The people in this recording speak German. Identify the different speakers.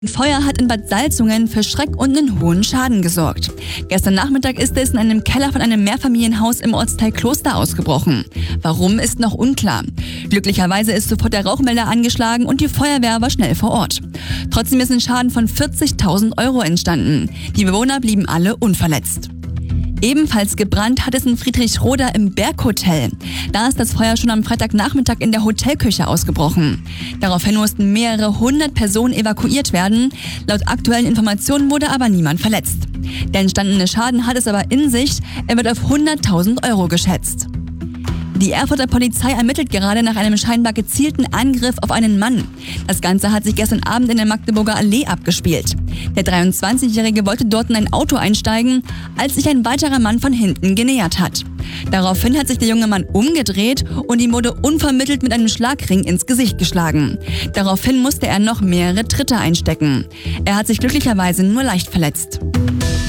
Speaker 1: Ein Feuer hat in Bad Salzungen für Schreck und einen hohen Schaden gesorgt. Gestern Nachmittag ist es in einem Keller von einem Mehrfamilienhaus im Ortsteil Kloster ausgebrochen. Warum, ist noch unklar. Glücklicherweise ist sofort der Rauchmelder angeschlagen und die Feuerwehr war schnell vor Ort. Trotzdem ist ein Schaden von 40.000 € entstanden. Die Bewohner blieben alle unverletzt. Ebenfalls gebrannt hat es in Friedrichroda im Berghotel. Da ist das Feuer schon am Freitagnachmittag in der Hotelküche ausgebrochen. Daraufhin mussten mehrere 100 Personen evakuiert werden. Laut aktuellen Informationen wurde aber niemand verletzt. Der entstandene Schaden hat es aber in sich. Er wird auf 100.000 € geschätzt. Die Erfurter Polizei ermittelt gerade nach einem scheinbar gezielten Angriff auf einen Mann. Das Ganze hat sich gestern Abend in der Magdeburger Allee abgespielt. Der 23-Jährige wollte dort in ein Auto einsteigen, als sich ein weiterer Mann von hinten genähert hat. Daraufhin hat sich der junge Mann umgedreht und ihm wurde unvermittelt mit einem Schlagring ins Gesicht geschlagen. Daraufhin musste er noch mehrere Tritte einstecken. Er hat sich glücklicherweise nur leicht verletzt.